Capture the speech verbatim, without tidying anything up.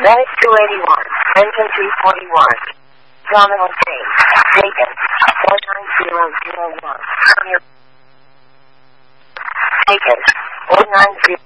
Medic two eighty-one. Engine two forty-one. Terminal change. Taken. one nine zero zero one. Taken. one nine zero.